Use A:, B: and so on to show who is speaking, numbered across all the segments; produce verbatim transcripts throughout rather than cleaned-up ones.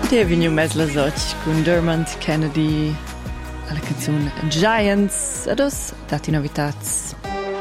A: Te vegniu mes las och con Dermot Kennedy alla canzone Giants. Ados dati novitats.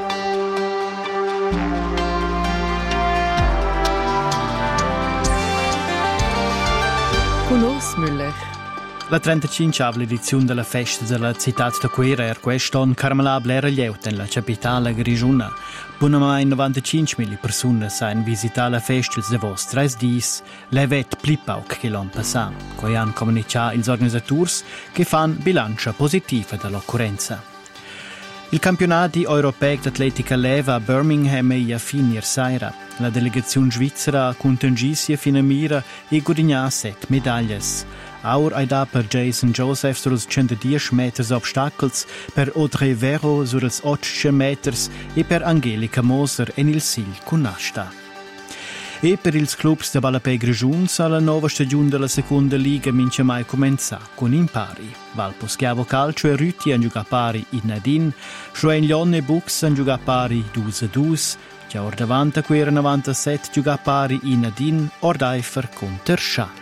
A: Con Urs Müller.
B: La trentacinquava edizione della festa della città da Quera er quest'anno Carmela Blera Lieut nella capitale grigiuna. Bunama in novantacinquemila persone sain visitare la festa de vos tres dis, levet plipauk che l'han passato. Coi han comunicato ils organisatori che fan bilancia positiva dell'occorrenza. Il campionato europeo d'atletica leva a Birmingham è a finire sera. La delegazione svizzera contingisi fino a mira e guadagna sette medaglie. Aur ai da per Jason Joseph sur centodieci meters obstacles, per Audrey Vero sur els otto meters e per Angelica Moser en il sil con Nasta. E per ils clubs de Balapei Grigiuns la nuova stagione della seconda liga mince mai comenza con impari. Valposchiavo Calcio e Rüti han giocato pari in Nadin, Schwein Lion e Bux han giocato pari due a due, già or davanti a quera novantasette giocato pari in Nadin, Ordeifer con Terschan.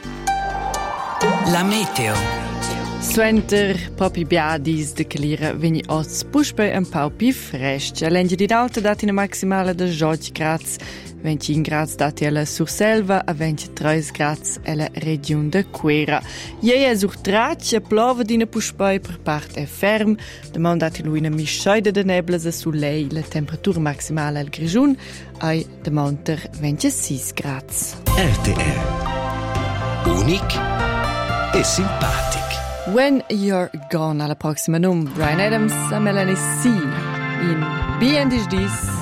C: La meteo.
A: Suenter propi biadis de calira vegni oz puspe un pau pi fresc. A l'engia di d'alta dati una maximale de dodici gradi, venticinque gradi dati alla Surselva e ventitré gradi alla regione de Quera. Ieri è sur traccia plova di una puspe per parte è ferm. Demanda dati lui una misceida de neblas a su lei la temperatura maximale al Grigiun e demanda ventisei gradi.
C: R T R. Unic e simpatic.
A: When You're Gone alla prossima num Brian Adams e Melanie C. in B and H Ds